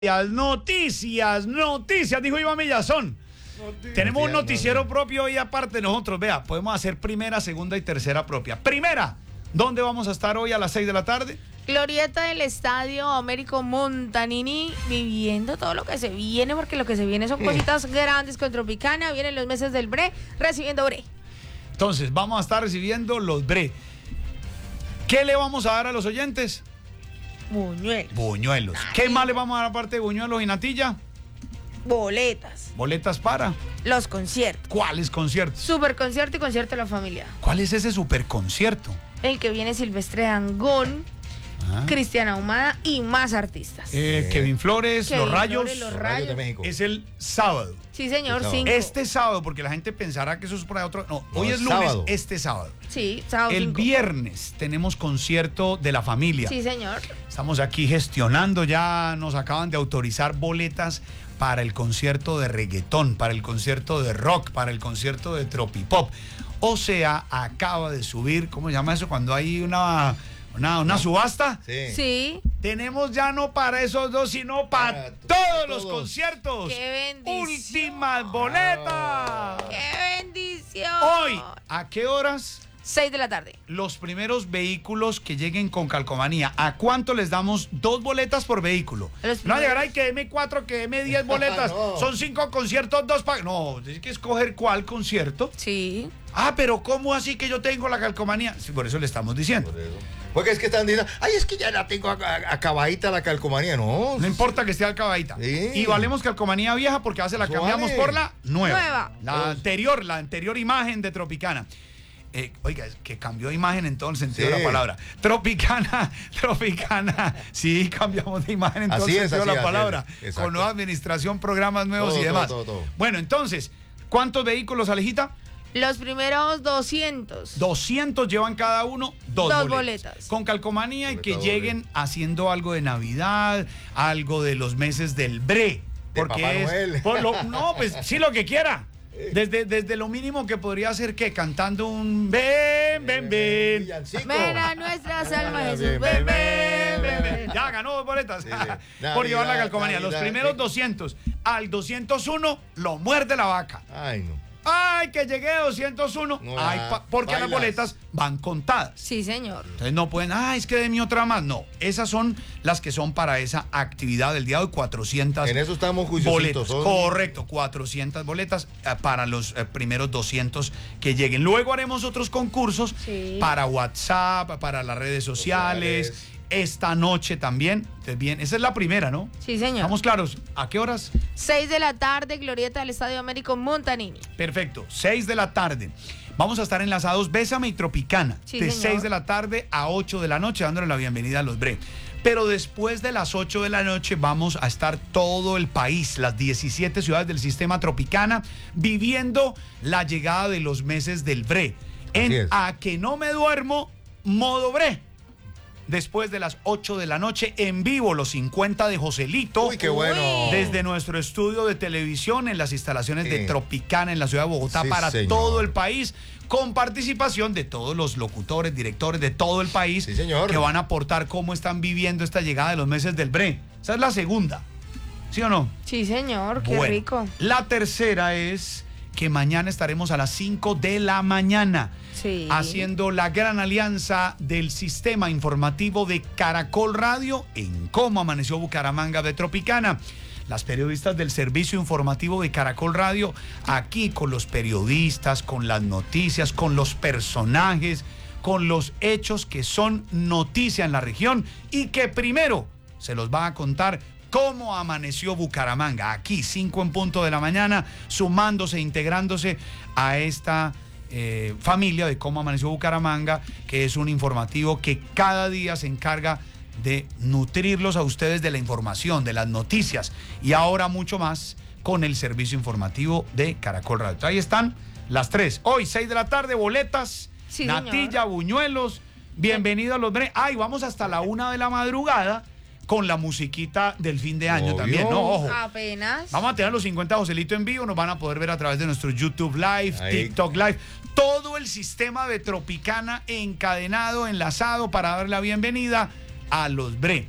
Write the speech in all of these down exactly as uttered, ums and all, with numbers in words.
Noticias, noticias, dijo Iván Villazón. Noticias, Tenemos un noticiero no, no. propio hoy aparte de nosotros. Vea, podemos hacer primera, segunda y tercera propia. Primera, ¿dónde vamos a estar hoy a las seis de la tarde? Glorieta del Estadio Américo Montanini, viviendo todo lo que se viene, porque lo que se viene son cositas grandes con Tropicana. Vienen los meses del Bre, recibiendo Bre. Entonces, vamos a estar recibiendo los Bre. ¿Qué le vamos a dar a los oyentes? Buñuelos. Buñuelos. Ay. ¿Qué más le vamos a dar aparte de buñuelos y natilla? Boletas. Boletas para Los conciertos. ¿Cuáles conciertos? Super concierto y concierto de la familia. ¿Cuál es ese super concierto? El que viene Silvestre Dangond, ah. Cristiana Ahumada y más artistas. Eh, Kevin Flores, Kevin Los Rayos. Flores, los Los Rayos Rayos de México. Es el sábado. Sí, señor, Este cinco. Este sábado, porque la gente pensará que eso es por ahí otro. No, No, hoy es es lunes, sábado. este sábado. Sí, sábado El cinco. viernes tenemos concierto de la familia. Sí, señor. Estamos aquí gestionando, ya nos acaban de autorizar boletas para el concierto de reggaetón, para el concierto de rock, para el concierto de tropipop. O sea, acaba de subir, ¿cómo se llama eso? Cuando hay una, una, una subasta. Sí. Sí. Tenemos ya no para esos dos, sino para, Para todos, todos. los conciertos. ¡Qué bendición! Últimas boletas. ¡Qué bendición! Hoy, ¿a qué horas? seis de la tarde. Los primeros vehículos que lleguen con calcomanía, ¿a cuánto les damos dos boletas por vehículo? Los No primeros- llegar ahí que deme cuatro, que deme diez boletas. No. Son cinco conciertos, dos para. No, tienes que escoger cuál concierto. Sí. Ah, pero ¿cómo así que yo tengo la calcomanía? Sí, por eso le estamos diciendo. Por eso. Porque es que están diciendo, ay, es que ya la tengo ac- ac- acabadita la calcomanía. No. No importa que esté acabadita. Sí. Y valemos calcomanía vieja porque hace la Eso cambiamos vale. por la nueva. Nueva. La Dos. anterior, la anterior imagen de Tropicana. Eh, oiga, es que cambió de imagen en todo el sentido Sí. de la palabra. Tropicana, Tropicana. Sí, cambiamos de imagen en todo Así el es, sentido de así la es, palabra. así es. Exacto. Con nueva administración, programas nuevos Todo, y todo, demás. todo, todo. Bueno, entonces, ¿cuántos vehículos, Alejita? Los primeros doscientos. doscientos llevan cada uno dos, Dos boletas. boletas. Con calcomanía y que Boleta lleguen haciendo algo de Navidad, algo de los meses del Bre. De Papá es. Noel. por lo- no, pues sí, lo que quiera. Desde, desde lo mínimo que podría ser que cantando un ven, ven, ven. Villancico. Ven a nuestras almas, Ven, Jesús. ven, Ven, Ven, ven, ven, ven. ven. Ya ganó dos boletas Sí, sí. por llevar la Navidad, calcomanía. Los Navidad, primeros sí. doscientos al doscientos uno lo muerde la vaca. Ay, no. Ay, que llegué a doscientos uno. No, Ay, ah, pa- porque las bailas. boletas van contadas. Sí, señor. Entonces no pueden, ah, es que de mi otra más. No, esas son las que son para esa actividad del día de hoy, cuatrocientas En eso estamos boletas. juiciositos. son- Correcto, cuatrocientas boletas eh, para los eh, primeros doscientos que lleguen. Luego haremos otros concursos Sí. para WhatsApp, para las redes sociales. Sociales. Esta noche también. Entonces, bien, esa es la primera, ¿no? Sí, señor. ¿Estamos claros? ¿A qué horas? seis de la tarde, Glorieta del Estadio Américo Montanini. Perfecto, seis de la tarde. Vamos a estar enlazados Bésame y Tropicana, Sí, de señor. seis de la tarde a ocho de la noche, dándole la bienvenida a los Bre. Pero después de las ocho de la noche vamos a estar todo el país, las diecisiete ciudades del sistema Tropicana, viviendo la llegada de los meses del Bre. En Así es. A que no me duermo, modo Bre. Después de las ocho de la noche, en vivo, los cincuenta de Joselito. Uy, qué bueno. Desde nuestro estudio de televisión en las instalaciones de Sí. Tropicana en la ciudad de Bogotá Sí, para señor. todo el país, con participación de todos los locutores, directores de todo el país Sí, señor. que van a aportar cómo están viviendo esta llegada de los meses del Bre. Esa es la segunda. ¿Sí o no? Sí, señor. Qué Bueno, rico. La tercera es que mañana estaremos a las cinco de la mañana Sí. haciendo la gran alianza del sistema informativo de Caracol Radio en Cómo Amaneció Bucaramanga de Tropicana. Las periodistas del servicio informativo de Caracol Radio, aquí con los periodistas, con las noticias, con los personajes, con los hechos que son noticia en la región y que primero se los va a contar cómo amaneció Bucaramanga. Aquí, cinco en punto de la mañana, sumándose, integrándose a esta eh, familia de Cómo Amaneció Bucaramanga, que es un informativo que cada día se encarga de nutrirlos a ustedes de la información, de las noticias y ahora mucho más con el servicio informativo de Caracol Radio. Ahí están las tres. Hoy, seis de la tarde, boletas, Sí, natilla, señor. buñuelos. Bienvenido a los Bre. Ay, vamos hasta la una de la madrugada con la musiquita del fin de año Obvio. también. No, ojo. Apenas. Vamos a tener los cincuenta Joselito en vivo, nos van a poder ver a través de nuestro YouTube Live, Ahí. TikTok Live, todo el sistema de Tropicana encadenado, enlazado para dar la bienvenida a los Bre.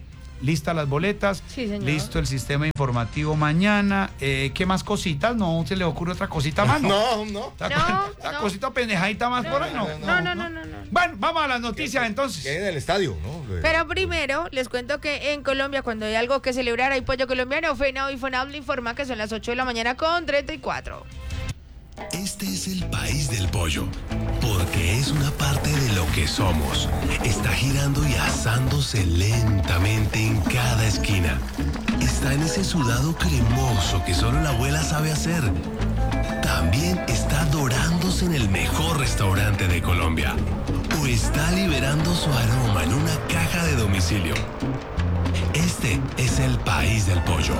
listas las boletas, Sí, señor. listo el sistema informativo mañana. Eh, ¿Qué más cositas? ¿No se le ocurre otra cosita más? No, no. ¿Otra No, otra no. cosita pendejadita más por ahí? No. No, no, no, no, no. Bueno, vamos a las noticias entonces. Que en el estadio, ¿no? Pero primero, les cuento que en Colombia, cuando hay algo que celebrar, hay pollo colombiano. FENAO y FONAB le informa que son las ocho de la mañana con treinta y cuatro. Este es el país del pollo, porque es una parte de lo que somos. Está girando y asándose lentamente en cada esquina. Está en ese sudado cremoso que solo la abuela sabe hacer. También está dorándose en el mejor restaurante de Colombia. O está liberando su aroma en una caja de domicilio. Este es el país del pollo.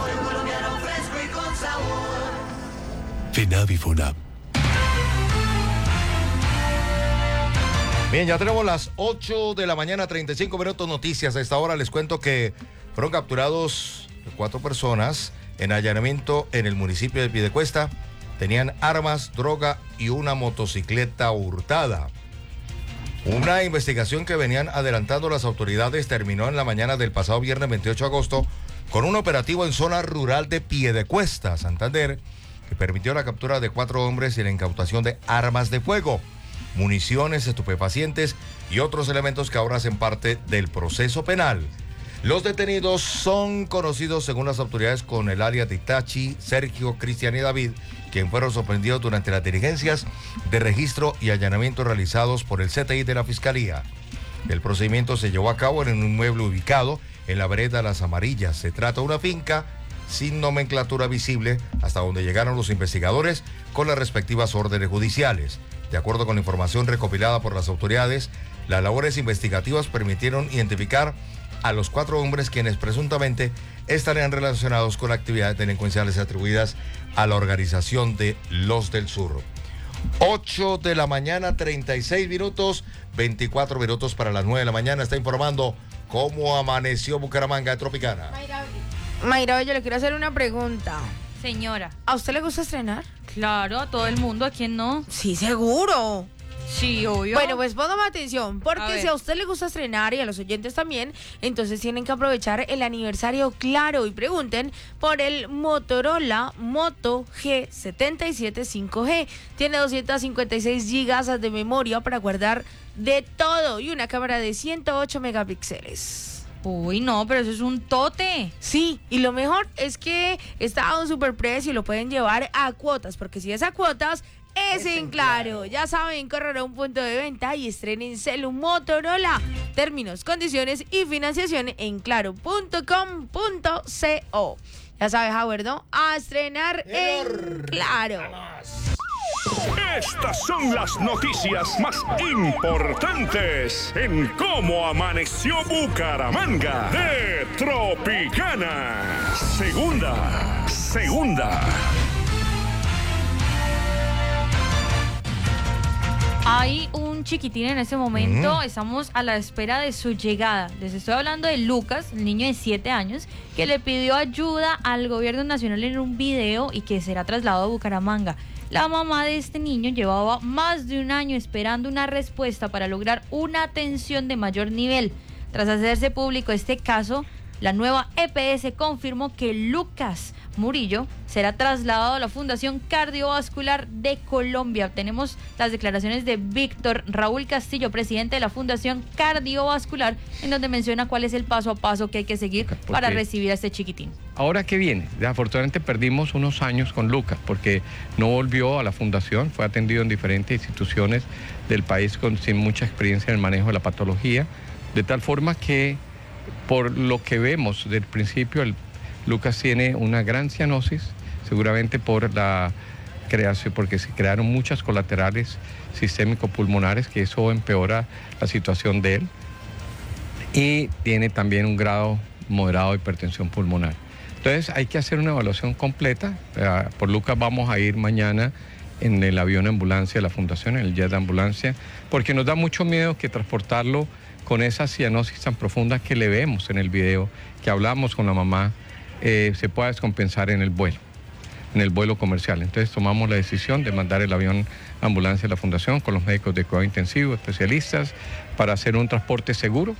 FENAV y FONAB. Bien, ya tenemos las ocho de la mañana, treinta y cinco minutos noticias. A esta hora les cuento que fueron capturados cuatro personas en allanamiento en el municipio de Piedecuesta. Tenían armas, droga y una motocicleta hurtada. Una investigación que venían adelantando las autoridades terminó en la mañana del pasado viernes veintiocho de agosto con un operativo en zona rural de Piedecuesta, Santander, que permitió la captura de cuatro hombres y la incautación de armas de fuego, municiones, estupefacientes y otros elementos que ahora hacen parte del proceso penal. Los detenidos son conocidos según las autoridades con el alias de Itachi, Sergio, Cristian y David, quien fueron sorprendidos durante las diligencias de registro y allanamiento realizados por el C T I de la Fiscalía. El procedimiento se llevó a cabo en un inmueble ubicado en la vereda Las Amarillas. Se trata de una finca sin nomenclatura visible hasta donde llegaron los investigadores con las respectivas órdenes judiciales. De acuerdo con la información recopilada por las autoridades, las labores investigativas permitieron identificar a los cuatro hombres quienes presuntamente estarían relacionados con actividades delincuenciales atribuidas a la organización de Los del Sur. ocho de la mañana, treinta y seis minutos, veinticuatro minutos para las nueve de la mañana. Está informando cómo amaneció Bucaramanga de Tropicana. Mayra, yo le quiero hacer una pregunta. Señora, ¿A usted le gusta estrenar? claro, a todo el mundo, ¿a quién no? Sí, seguro. Sí, obvio. Bueno, pues póngame atención, A porque ver. si a usted le gusta estrenar y a los oyentes también, entonces tienen que aprovechar el aniversario Claro y pregunten por el Motorola Moto G setenta y siete cinco G. Tiene doscientos cincuenta y seis gigas de memoria para guardar de todo y una cámara de ciento ocho megapíxeles. Uy, no, pero eso es un tote. Sí, y lo mejor es que está a un super precio y lo pueden llevar a cuotas, porque si es a cuotas, es en Claro. Ya saben, correr a un punto de venta y estrenen celu Motorola. Términos, condiciones y financiación en claro punto com punto co. Ya sabes, Howard, ¿no? A estrenar en Claro. Estas son las noticias más importantes en cómo amaneció Bucaramanga de Tropicana. Segunda, segunda. Hay un chiquitín en este momento, Mm. estamos a la espera de su llegada. Les estoy hablando de Lucas, el niño de siete años, que le pidió ayuda al gobierno nacional en un video y que será trasladado a Bucaramanga. La mamá de este niño llevaba más de un año esperando una respuesta para lograr una atención de mayor nivel. Tras hacerse público este caso, la nueva E P S confirmó que Lucas Murillo será trasladado a la Fundación Cardiovascular de Colombia. Tenemos las declaraciones de Víctor Raúl Castillo, presidente de la Fundación Cardiovascular, en donde menciona cuál es el paso a paso que hay que seguir Porque para recibir a este chiquitín. Ahora que viene, desafortunadamente perdimos unos años con Lucas porque no volvió a la fundación, fue atendido en diferentes instituciones del país con, sin mucha experiencia en el manejo de la patología, de tal forma que por lo que vemos del principio, el, Lucas tiene una gran cianosis, seguramente por la creación, porque se crearon muchas colaterales sistémico-pulmonares, que eso empeora la situación de él, y tiene también un grado moderado de hipertensión pulmonar. Entonces hay que hacer una evaluación completa. Uh, por Lucas vamos a ir mañana en el avión ambulancia de la Fundación, en el jet de ambulancia, porque nos da mucho miedo que transportarlo con esa cianosis tan profunda que le vemos en el video, que hablamos con la mamá, eh, se pueda descompensar en el vuelo, en el vuelo comercial. Entonces tomamos la decisión de mandar el avión ambulancia de la Fundación con los médicos de cuidado intensivo, especialistas, para hacer un transporte seguro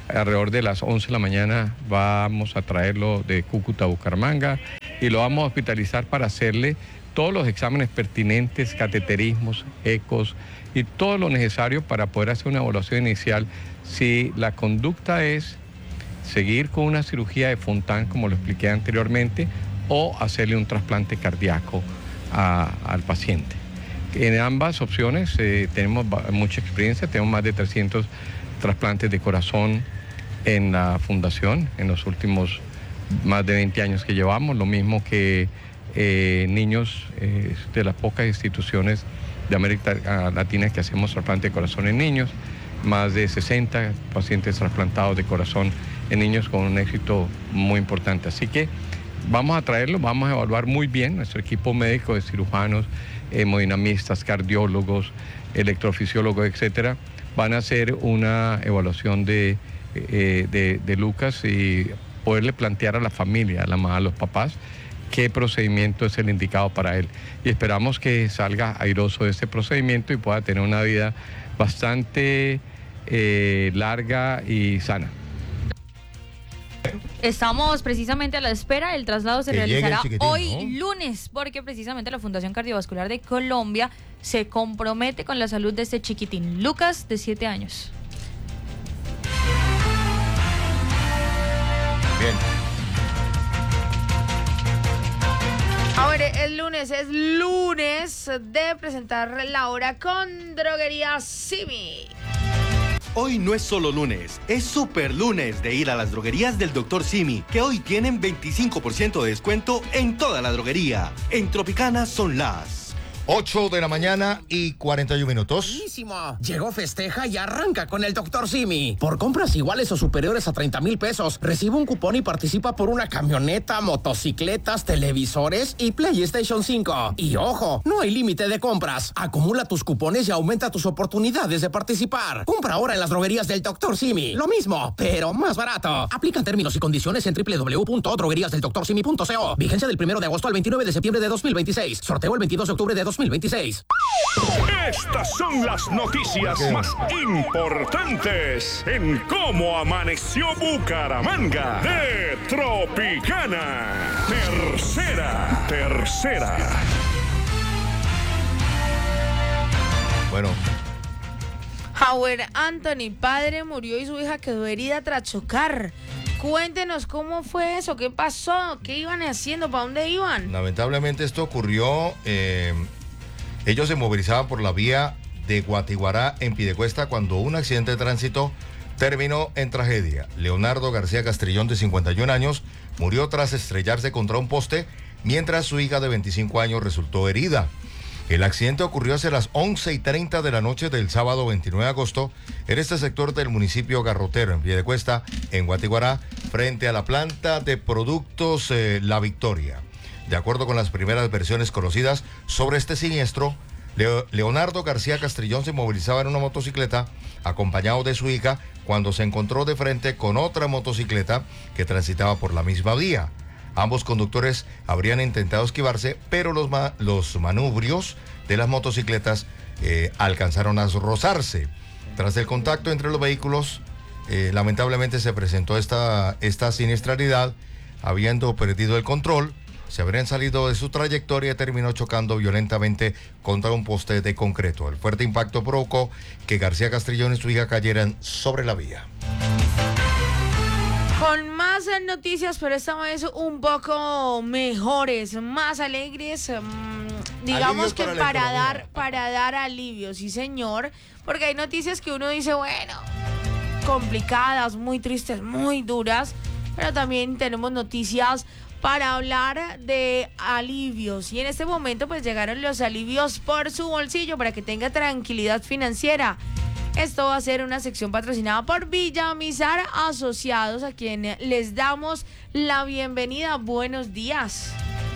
alrededor de las once de la mañana vamos a traerlo de Cúcuta a Bucaramanga y lo vamos a hospitalizar para hacerle todos los exámenes pertinentes, cateterismos, ecos y todo lo necesario para poder hacer una evaluación inicial si la conducta es seguir con una cirugía de Fontan, como lo expliqué anteriormente, o hacerle un trasplante cardíaco a, al paciente. En ambas opciones eh, tenemos mucha experiencia, tenemos más de trescientos trasplantes de corazón en la fundación en los últimos más de veinte años que llevamos, lo mismo que eh, niños eh, de las pocas instituciones de América Latina que hacemos trasplante de corazón en niños, más de sesenta pacientes trasplantados de corazón en niños con un éxito muy importante. Así que vamos a traerlo, vamos a evaluar muy bien nuestro equipo médico de cirujanos, hemodinamistas, cardiólogos, electrofisiólogos, etcétera. Van a hacer una evaluación de, eh, de, de Lucas y poderle plantear a la familia, a la mamá, a los papás, qué procedimiento es el indicado para él. Y esperamos que salga airoso de este procedimiento y pueda tener una vida bastante eh, larga y sana. Estamos precisamente a la espera, el traslado se Que realizará chiquitín, hoy ¿no? lunes, porque precisamente la Fundación Cardiovascular de Colombia se compromete con la salud de este chiquitín, Lucas, de siete años. Bien. A ver, es lunes, es lunes de presentar la hora con Droguería Simi. Hoy no es solo lunes, es super lunes de ir a las droguerías del doctor Simi, que hoy tienen veinticinco por ciento de descuento en toda la droguería. En Tropicana son las ocho de la mañana y cuarenta y un minutos. Buenísimo. Llegó, festeja y arranca con el doctor Simi. Por compras iguales o superiores a treinta mil pesos, recibe un cupón y participa por una camioneta, motocicletas, televisores y PlayStation cinco. Y ojo, no hay límite de compras. Acumula tus cupones y aumenta tus oportunidades de participar. Compra ahora en las droguerías del doctor Simi. Lo mismo, pero más barato. Aplican términos y condiciones en doble u doble u doble u punto droguerías del doctor simi punto co. Vigencia del primero de agosto al veintinueve de septiembre de dos mil veintiséis. Sorteo el veintidós de octubre de dos mil veintiséis. Estas son las noticias más importantes en Cómo Amaneció Bucaramanga de Tropicana. Tercera, tercera. Bueno, Howard Anthony, padre, murió y su hija quedó herida tras chocar. Cuéntenos cómo fue eso, qué pasó, qué iban haciendo, para dónde iban. lamentablemente esto ocurrió, eh, ellos se movilizaban por la vía de Guatiguará en Piedecuesta cuando un accidente de tránsito terminó en tragedia. Leonardo García Castrillón, de cincuenta y un años, murió tras estrellarse contra un poste, mientras su hija de veinticinco años resultó herida. El accidente ocurrió hacia las once y treinta de la noche del sábado veintinueve de agosto en este sector del municipio Garrotero, en Piedecuesta, en Guatiguará, frente a la planta de productos eh, La Victoria. De acuerdo con las primeras versiones conocidas sobre este siniestro, Leo- Leonardo García Castrillón se movilizaba en una motocicleta acompañado de su hija cuando se encontró de frente con otra motocicleta que transitaba por la misma vía. Ambos conductores habrían intentado esquivarse, pero los, ma- los manubrios de las motocicletas eh, alcanzaron a rozarse. Tras el contacto entre los vehículos, eh, lamentablemente se presentó esta, esta siniestralidad, habiendo perdido el control. Se habrían salido de su trayectoria y terminó chocando violentamente contra un poste de concreto. El fuerte impacto provocó que García Castrillón y su hija cayeran sobre la vía. Con más noticias, pero esta vez un poco mejores, más alegres, mmm, digamos Alivios que para la para economía. dar, para dar alivio, sí señor, porque hay noticias que uno dice, bueno, complicadas, muy tristes, muy duras, pero también tenemos noticias para hablar de alivios. Y en este momento pues llegaron los alivios por su bolsillo para que tenga tranquilidad financiera. Esto va a ser una sección patrocinada por Villamizar Asociados, a quien les damos la bienvenida. Buenos días.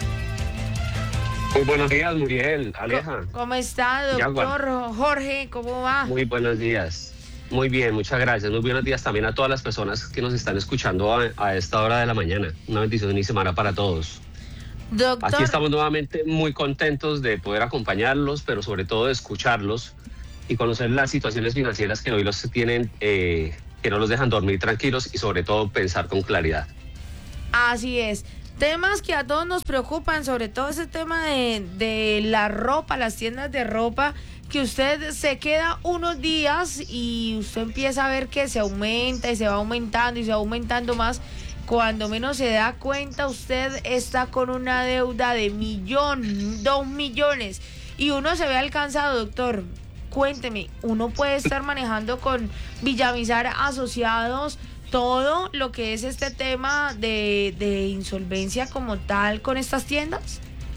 Muy buenos días, Muriel, Aleja. ¿Cómo está, doctor Jorge? ¿Cómo va? Muy buenos días. Muy bien, muchas gracias. Muy buenos días también a todas las personas que nos están escuchando a, a esta hora de la mañana. Una bendición y semana para todos. Doctor. Aquí estamos nuevamente muy contentos de poder acompañarlos, pero sobre todo de escucharlos y conocer las situaciones financieras que hoy los tienen eh, que no los dejan dormir tranquilos y sobre todo pensar con claridad. Así es. Temas que a todos nos preocupan, sobre todo ese tema de, de la ropa, las tiendas de ropa, que usted se queda unos días y usted empieza a ver que se aumenta y se va aumentando y se va aumentando más. Cuando menos se da cuenta, usted está con una deuda de millón, dos millones, y uno se ve alcanzado, doctor. Cuénteme, ¿uno puede estar manejando con Villamizar Asociados todo lo que es este tema de, de insolvencia como tal con estas tiendas?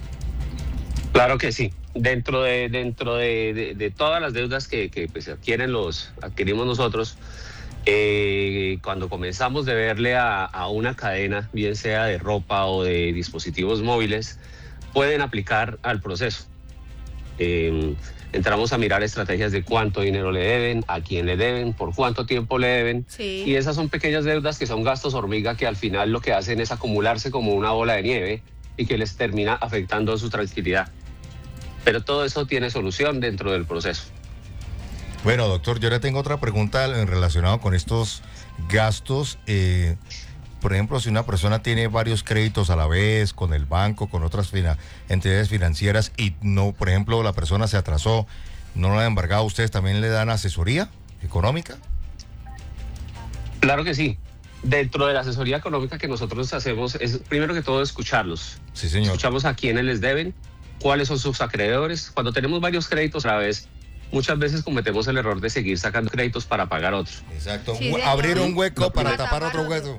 Claro que sí. Dentro de dentro de, de, de todas las deudas que, que pues, adquieren los adquirimos nosotros, eh, cuando comenzamos de verle a, a una cadena, bien sea de ropa o de dispositivos móviles, pueden aplicar al proceso. Eh, entramos a mirar estrategias de cuánto dinero le deben, a quién le deben, por cuánto tiempo le deben. Sí. Y esas son pequeñas deudas que son gastos hormiga que al final lo que hacen es acumularse como una bola de nieve y que les termina afectando su tranquilidad. Pero todo eso tiene solución dentro del proceso. Bueno, doctor, yo le tengo otra pregunta relacionada con estos gastos. Eh, por ejemplo, si una persona tiene varios créditos a la vez con el banco, con otras fina- entidades financieras y no, por ejemplo, la persona se atrasó, no lo han embargado, ¿ustedes también le dan asesoría económica? Claro que sí. Dentro de la asesoría económica que nosotros hacemos es, primero que todo, escucharlos. Sí, señor. Escuchamos a quiénes les deben, cuáles son sus acreedores. Cuando tenemos varios créditos a la vez, muchas veces cometemos el error de seguir sacando créditos para pagar otros. Exacto. Sí, Abrir un hueco No, para para tapar tapar otro otro. hueco.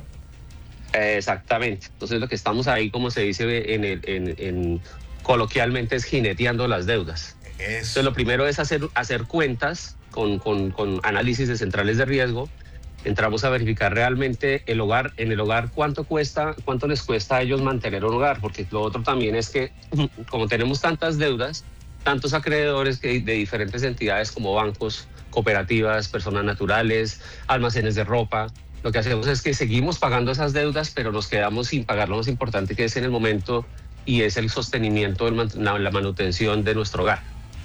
Exactamente. Entonces lo que estamos ahí, como se dice en el, en, en, coloquialmente, es jineteando las deudas. Entonces lo primero es hacer, hacer cuentas con, con, con análisis de centrales de riesgo. Entramos a verificar realmente el hogar, en el hogar cuánto cuesta, cuánto les cuesta a ellos mantener un hogar, porque lo otro también es que como tenemos tantas deudas, tantos acreedores que de diferentes entidades como bancos, cooperativas, personas naturales, almacenes de ropa, lo que hacemos es que seguimos pagando esas deudas, pero nos quedamos sin pagar lo más importante que es en el momento, y es el sostenimiento, la, la manutención de nuestro hogar.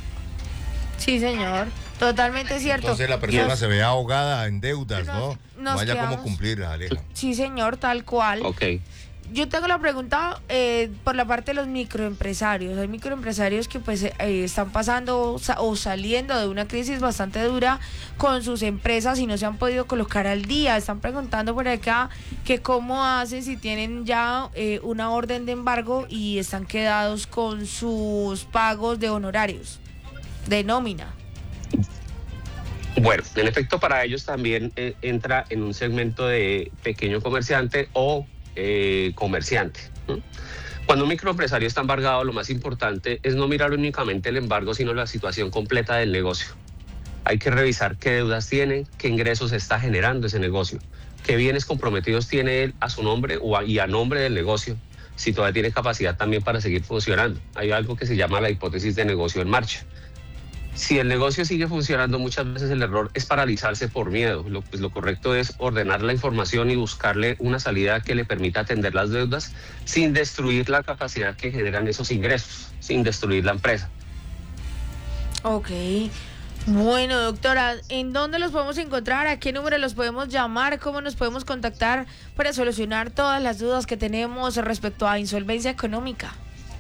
Sí, señor. Totalmente cierto. Entonces la persona Nos- se ve ahogada en deudas, Nos- ¿no? nos No haya cómo quedamos- cumplir, Aleja. Sí, señor, tal cual. Ok. Yo tengo la pregunta eh, por la parte de los microempresarios. Hay microempresarios que pues eh, están pasando sa- o saliendo de una crisis bastante dura con sus empresas y no se han podido colocar al día. Están preguntando por acá que cómo hacen si tienen ya eh, una orden de embargo y están quedados con sus pagos de honorarios, de nómina. Bueno, en efecto, para ellos también eh, entra en un segmento de pequeño comerciante o eh, comerciante. ¿no? Cuando un microempresario está embargado, lo más importante es no mirar únicamente el embargo, sino la situación completa del negocio. Hay que revisar qué deudas tiene, qué ingresos está generando ese negocio, qué bienes comprometidos tiene él a su nombre o a, y a nombre del negocio, si todavía tiene capacidad también para seguir funcionando. Hay algo que se llama la hipótesis de negocio en marcha. Si el negocio sigue funcionando, muchas veces el error es paralizarse por miedo. Lo, pues lo correcto es ordenar la información y buscarle una salida que le permita atender las deudas sin destruir la capacidad que generan esos ingresos, sin destruir la empresa. Ok. Bueno, doctora, ¿en dónde los podemos encontrar? ¿A qué número los podemos llamar? ¿Cómo nos podemos contactar para solucionar todas las dudas que tenemos respecto a insolvencia económica?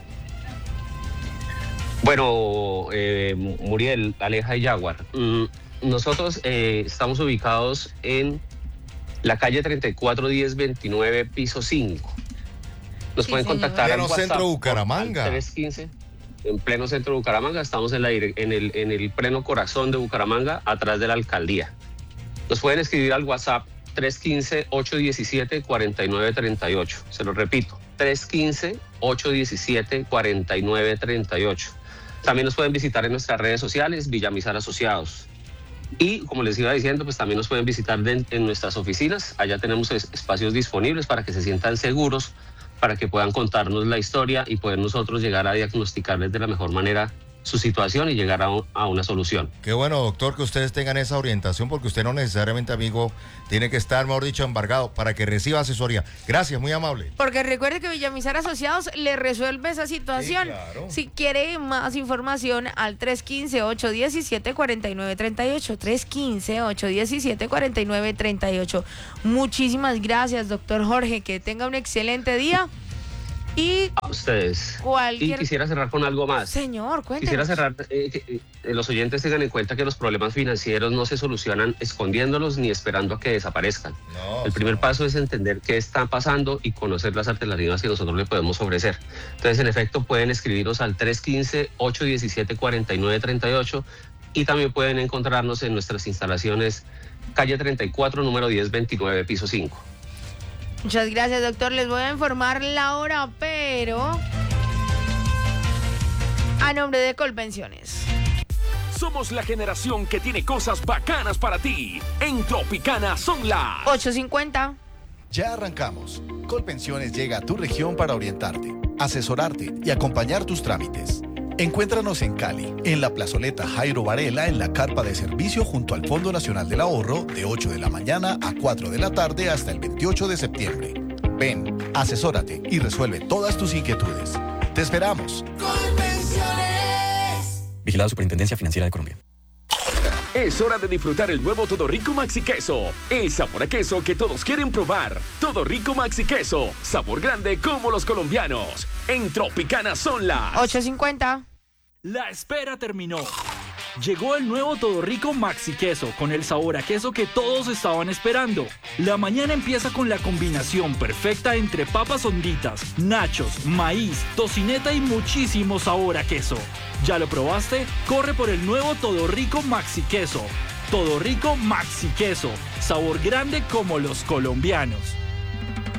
Bueno, eh, Muriel, Aleja y Jaguar, mm, nosotros eh, estamos ubicados en la calle treinta y cuatro diez veintinueve, piso cinco. Nos Sí, pueden señor. contactar Pleno al WhatsApp centro por- Bucaramanga. al tres quince, en pleno centro de Bucaramanga. Estamos en, la, dire- en, el, en el pleno corazón de Bucaramanga, atrás de la alcaldía. Nos pueden escribir al WhatsApp tres uno cinco, ocho uno siete, cuatro nueve tres ocho. Se lo repito, tres uno cinco, ocho uno siete, cuatro nueve tres ocho. También nos pueden visitar en nuestras redes sociales, Villamizar Asociados. Y como les iba diciendo, pues también nos pueden visitar de, en nuestras oficinas. Allá tenemos es, espacios disponibles para que se sientan seguros, para que puedan contarnos la historia y poder nosotros llegar a diagnosticarles de la mejor manera su situación y llegar a, un, a una solución. Qué bueno, doctor, que ustedes tengan esa orientación, porque usted no necesariamente, amigo, tiene que estar, mejor dicho, embargado para que reciba asesoría. Gracias, muy amable. Porque recuerde que Villamizar Asociados le resuelve esa situación. Sí, claro. Si quiere más información, al tres uno cinco, ocho uno siete, cuatro nueve tres ocho, tres uno cinco, ocho uno siete, cuatro nueve tres ocho. Muchísimas gracias, doctor Jorge, que tenga un excelente día. Y a ustedes. Cualquier... Y quisiera cerrar con algo más. Señor, cuéntenos. Quisiera cerrar, eh, que eh, los oyentes tengan en cuenta que los problemas financieros no se solucionan escondiéndolos ni esperando a que desaparezcan. No, el primer no. paso es entender qué está pasando y conocer las alternativas que nosotros le podemos ofrecer. Entonces, en efecto, pueden escribirnos al tres uno cinco, ocho uno siete, cuatro nueve tres ocho y también pueden encontrarnos en nuestras instalaciones calle treinta y cuatro, número diez veintinueve, piso cinco. Muchas gracias, doctor. Les voy a informar la hora, pero a nombre de Colpensiones. Somos la generación que tiene cosas bacanas para ti. En Tropicana son las ocho cincuenta. Ya arrancamos. Colpensiones llega a tu región para orientarte, asesorarte y acompañar tus trámites. Encuéntranos en Cali, en la plazoleta Jairo Varela, en la carpa de servicio junto al Fondo Nacional del Ahorro, de ocho de la mañana a cuatro de la tarde hasta el veintiocho de septiembre. Ven, asesórate y resuelve todas tus inquietudes. ¡Te esperamos! Colpensiones. Vigilada Superintendencia Financiera de Colombia. Es hora de disfrutar el nuevo Todo Rico Maxi Queso. El sabor a queso que todos quieren probar. Todo Rico Maxi Queso. Sabor grande como los colombianos. En Tropicana son las ocho cincuenta. La espera terminó. Llegó el nuevo Todo Rico Maxi Queso con el sabor a queso que todos estaban esperando. La mañana empieza con la combinación perfecta entre papas honditas, nachos, maíz, tocineta y muchísimo sabor a queso. ¿Ya lo probaste? Corre por el nuevo Todo Rico Maxi Queso. Todo Rico Maxi Queso. Sabor grande como los colombianos.